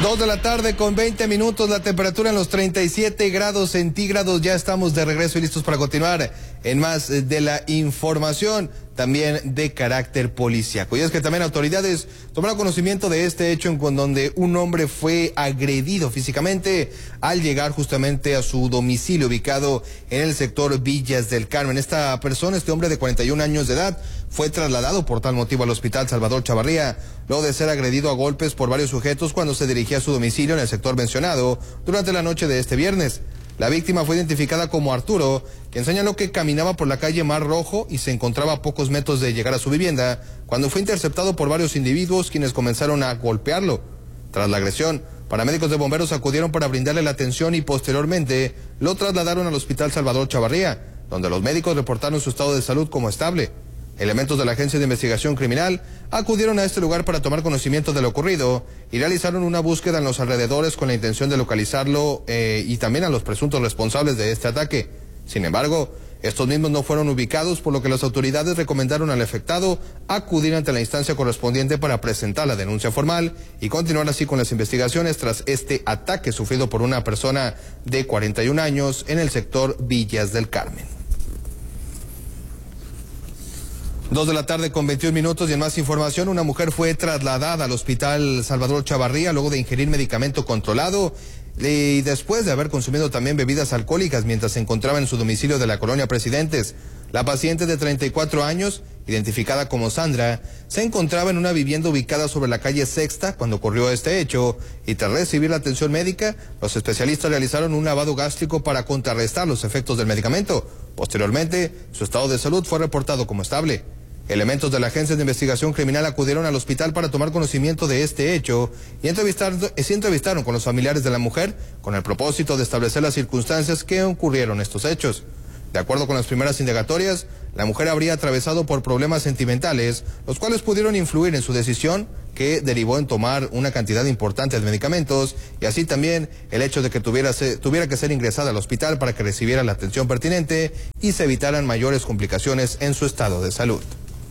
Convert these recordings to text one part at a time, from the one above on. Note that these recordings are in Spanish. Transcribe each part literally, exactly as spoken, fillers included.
Dos de la tarde con veinte minutos, la temperatura en los treinta y siete grados centígrados. Ya estamos de regreso y listos para continuar en más de la información, también de carácter policíaco. Y es que también autoridades tomaron conocimiento de este hecho en donde un hombre fue agredido físicamente al llegar justamente a su domicilio ubicado en el sector Villas del Carmen. Esta persona, este hombre de cuarenta y un años de edad, fue trasladado por tal motivo al hospital Salvador Chavarría, luego de ser agredido a golpes por varios sujetos cuando se dirigía a su domicilio en el sector mencionado durante la noche de este viernes. La víctima fue identificada como Arturo, quien señaló que caminaba por la calle Mar Rojo y se encontraba a pocos metros de llegar a su vivienda cuando fue interceptado por varios individuos quienes comenzaron a golpearlo. Tras la agresión, paramédicos de bomberos acudieron para brindarle la atención y posteriormente lo trasladaron al hospital Salvador Chavarría, donde los médicos reportaron su estado de salud como estable. Elementos de la Agencia de Investigación Criminal acudieron a este lugar para tomar conocimiento de lo ocurrido y realizaron una búsqueda en los alrededores con la intención de localizarlo eh, y también a los presuntos responsables de este ataque. Sin embargo, estos mismos no fueron ubicados, por lo que las autoridades recomendaron al afectado acudir ante la instancia correspondiente para presentar la denuncia formal y continuar así con las investigaciones tras este ataque sufrido por una persona de cuarenta y un años en el sector Villas del Carmen. Dos de la tarde con veintiún minutos y en más información, una mujer fue trasladada al hospital Salvador Chavarría luego de ingerir medicamento controlado y después de haber consumido también bebidas alcohólicas mientras se encontraba en su domicilio de la colonia Presidentes. La paciente de treinta y cuatro años, identificada como Sandra, se encontraba en una vivienda ubicada sobre la calle Sexta cuando ocurrió este hecho y tras recibir la atención médica, los especialistas realizaron un lavado gástrico para contrarrestar los efectos del medicamento. Posteriormente, su estado de salud fue reportado como estable. Elementos de la Agencia de Investigación Criminal acudieron al hospital para tomar conocimiento de este hecho y entrevistar, se entrevistaron con los familiares de la mujer con el propósito de establecer las circunstancias que ocurrieron estos hechos. De acuerdo con las primeras indagatorias, la mujer habría atravesado por problemas sentimentales, los cuales pudieron influir en su decisión, que derivó en tomar una cantidad importante de medicamentos, y así también el hecho de que tuviera, tuviera que ser ingresada al hospital para que recibiera la atención pertinente y se evitaran mayores complicaciones en su estado de salud.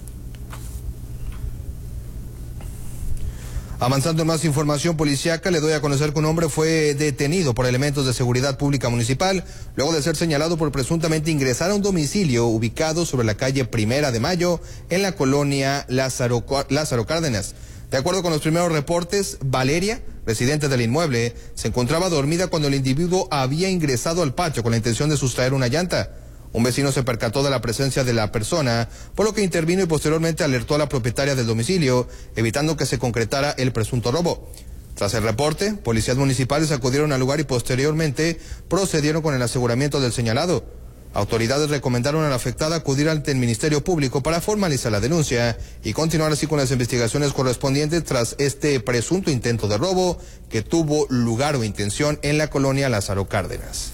Avanzando en más información policíaca, le doy a conocer que un hombre fue detenido por elementos de seguridad pública municipal luego de ser señalado por presuntamente ingresar a un domicilio ubicado sobre la calle Primera de Mayo en la colonia Lázaro, Lázaro Cárdenas. De acuerdo con los primeros reportes, Valeria, residente del inmueble, se encontraba dormida cuando el individuo había ingresado al patio con la intención de sustraer una llanta. Un vecino se percató de la presencia de la persona, por lo que intervino y posteriormente alertó a la propietaria del domicilio, evitando que se concretara el presunto robo. Tras el reporte, policías municipales acudieron al lugar y posteriormente procedieron con el aseguramiento del señalado. Autoridades recomendaron a la afectada acudir ante el Ministerio Público para formalizar la denuncia y continuar así con las investigaciones correspondientes tras este presunto intento de robo que tuvo lugar o intención en la colonia Lázaro Cárdenas.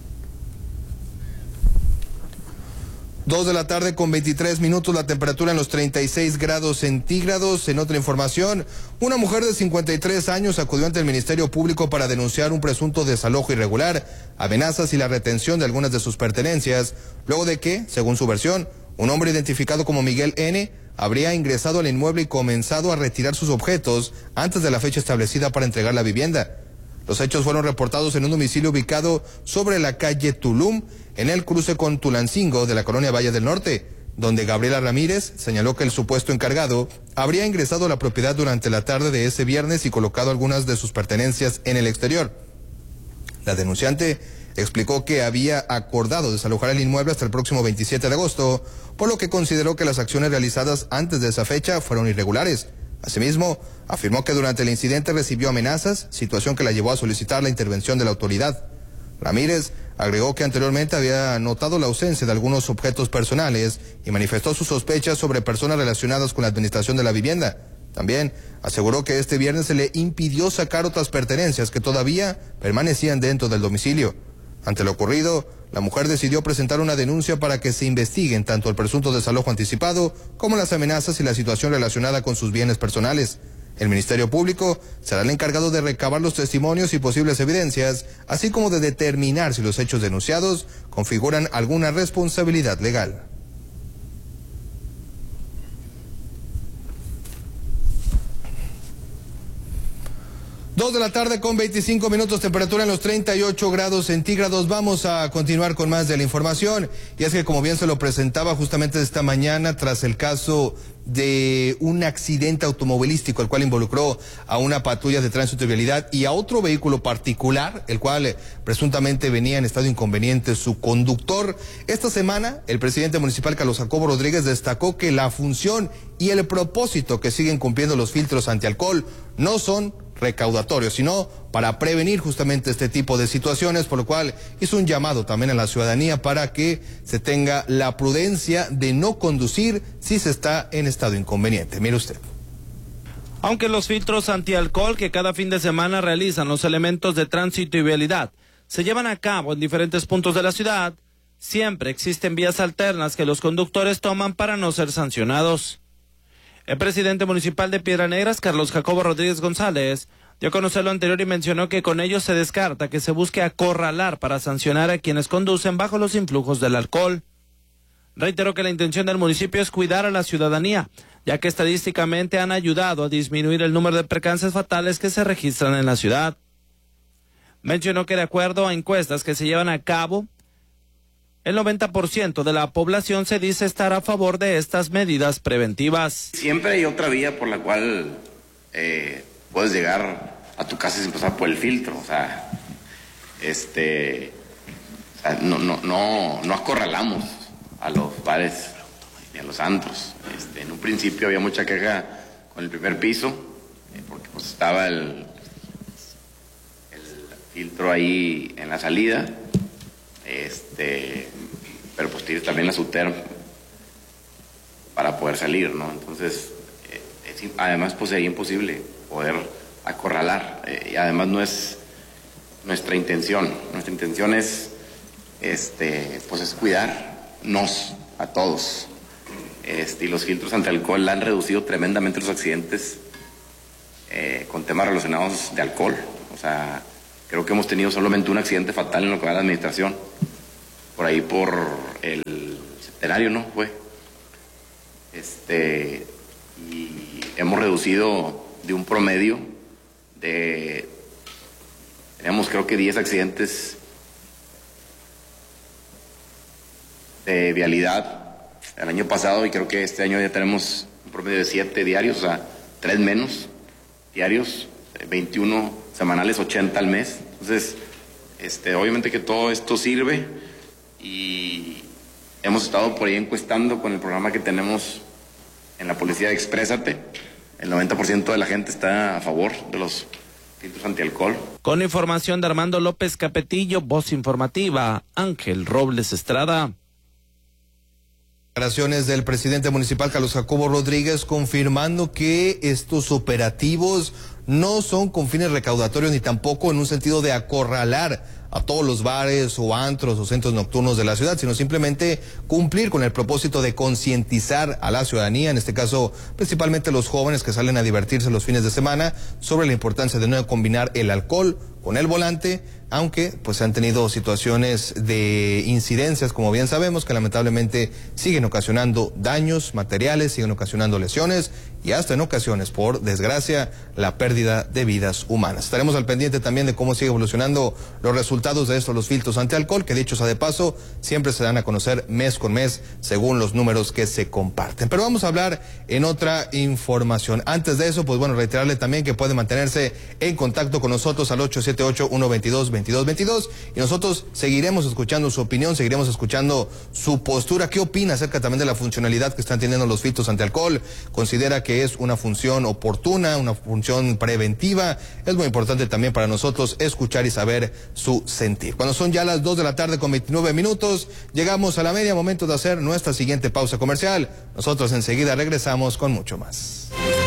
Dos de la tarde con veintitrés minutos, la temperatura en los treinta y seis grados centígrados. En otra información, una mujer de cincuenta y tres años acudió ante el Ministerio Público para denunciar un presunto desalojo irregular, amenazas y la retención de algunas de sus pertenencias, luego de que, según su versión, un hombre identificado como Miguel N. habría ingresado al inmueble y comenzado a retirar sus objetos antes de la fecha establecida para entregar la vivienda. Los hechos fueron reportados en un domicilio ubicado sobre la calle Tulum, en el cruce con Tulancingo de la colonia Valle del Norte, donde Gabriela Ramírez señaló que el supuesto encargado habría ingresado a la propiedad durante la tarde de ese viernes y colocado algunas de sus pertenencias en el exterior. La denunciante explicó que había acordado desalojar el inmueble hasta el próximo veintisiete de agosto, por lo que consideró que las acciones realizadas antes de esa fecha fueron irregulares. Asimismo, afirmó que durante el incidente recibió amenazas, situación que la llevó a solicitar la intervención de la autoridad. Ramírez agregó que anteriormente había notado la ausencia de algunos objetos personales y manifestó sus sospechas sobre personas relacionadas con la administración de la vivienda. También aseguró que este viernes se le impidió sacar otras pertenencias que todavía permanecían dentro del domicilio. Ante lo ocurrido, la mujer decidió presentar una denuncia para que se investiguen tanto el presunto desalojo anticipado como las amenazas y la situación relacionada con sus bienes personales. El Ministerio Público será el encargado de recabar los testimonios y posibles evidencias, así como de determinar si los hechos denunciados configuran alguna responsabilidad legal. Dos de la tarde con veinticinco minutos, temperatura en los treinta y ocho grados centígrados. Vamos a continuar con más de la información. Y es que, como bien se lo presentaba justamente esta mañana, tras el caso de un accidente automovilístico, el cual involucró a una patrulla de tránsito y vialidad y a otro vehículo particular, el cual eh, presuntamente venía en estado inconveniente su conductor. Esta semana, el presidente municipal Carlos Jacobo Rodríguez destacó que la función y el propósito que siguen cumpliendo los filtros antialcohol no son recaudatorios, sino para prevenir justamente este tipo de situaciones, por lo cual hizo un llamado también a la ciudadanía para que se tenga la prudencia de no conducir si se está en estado inconveniente. Mire usted. Aunque los filtros antialcohol que cada fin de semana realizan los elementos de tránsito y vialidad se llevan a cabo en diferentes puntos de la ciudad, siempre existen vías alternas que los conductores toman para no ser sancionados. El presidente municipal de Piedras Negras, Carlos Jacobo Rodríguez González, dio a conocer lo anterior y mencionó que con ello se descarta que se busque acorralar para sancionar a quienes conducen bajo los influjos del alcohol. Reiteró que la intención del municipio es cuidar a la ciudadanía, ya que estadísticamente han ayudado a disminuir el número de percances fatales que se registran en la ciudad. Mencionó que de acuerdo a encuestas que se llevan a cabo, el noventa por ciento de la población se dice estar a favor de estas medidas preventivas. Siempre hay otra vía por la cual eh, puedes llegar a tu casa sin pasar por el filtro. O sea, este, o sea, no, no, no, no acorralamos a los bares ni a los antros. Este, en un principio había mucha queja con el primer piso, eh, porque pues estaba el, el filtro ahí en la salida. Este, pero pues tienes también la SUTER para poder salir, ¿no? Entonces, eh, es, además pues sería imposible poder acorralar, eh, y además no es nuestra intención. Nuestra intención es, este, pues es cuidarnos a todos. Este, y los filtros antialcohol han reducido tremendamente los accidentes eh, con temas relacionados de alcohol. O sea, creo que hemos tenido solamente un accidente fatal en lo que va de la administración, por ahí por el centenario, ¿no? Fue. Este, y hemos reducido de un promedio de, teníamos creo que diez accidentes de vialidad el año pasado, y creo que este año ya tenemos un promedio de siete diarios, o sea, tres menos diarios, veintiuno semanales, ochenta al mes. Entonces, este, obviamente que todo esto sirve, y hemos estado por ahí encuestando con el programa que tenemos en la policía de Exprésate. El noventa por ciento de la gente está a favor de los filtros antialcohol. Con información de Armando López Capetillo, voz informativa, Ángel Robles Estrada. Declaraciones del presidente municipal Carlos Jacobo Rodríguez confirmando que estos operativos no son con fines recaudatorios ni tampoco en un sentido de acorralar a todos los bares o antros o centros nocturnos de la ciudad, sino simplemente cumplir con el propósito de concientizar a la ciudadanía, en este caso principalmente los jóvenes que salen a divertirse los fines de semana, sobre la importancia de no combinar el alcohol con el volante, aunque pues se han tenido situaciones de incidencias, como bien sabemos, que lamentablemente siguen ocasionando daños materiales, siguen ocasionando lesiones y hasta en ocasiones, por desgracia, la pérdida de vidas humanas. Estaremos al pendiente también de cómo sigue evolucionando los resultados de estos, los filtros antialcohol, que dicho sea de paso, siempre se dan a conocer mes con mes según los números que se comparten. Pero vamos a hablar en otra información. Antes de eso, pues bueno, reiterarle también que puede mantenerse en contacto con nosotros al ocho siete ocho, uno dos dos, dos dos dos dos, y nosotros seguiremos escuchando su opinión, seguiremos escuchando su postura. ¿Qué opina acerca también de la funcionalidad que están teniendo los filtros antialcohol? ¿Considera que es una función oportuna, una función preventiva? Es muy importante también para nosotros escuchar y saber su sentir. Cuando son ya las dos de la tarde con veintinueve minutos, llegamos a la media, momento de hacer nuestra siguiente pausa comercial. Nosotros enseguida regresamos con mucho más.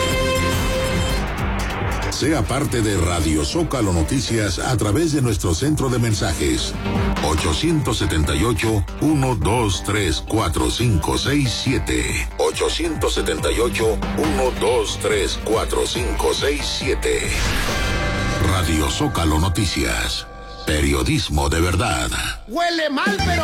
Sea parte de Radio Zócalo Noticias a través de nuestro centro de mensajes ocho siete ocho, uno dos tres, cuatro cinco seis siete. ocho siete ocho, uno dos tres, cuatro cinco seis siete. Radio Zócalo Noticias. Periodismo de verdad. Huele mal, pero